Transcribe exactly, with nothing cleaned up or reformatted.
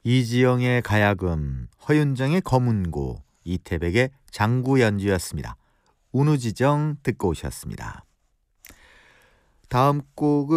이지영의 가야금, 허윤정의 검은고, 이태백의 장구 연주였습니다. 운우지정 듣고 오셨습니다. 다음 곡은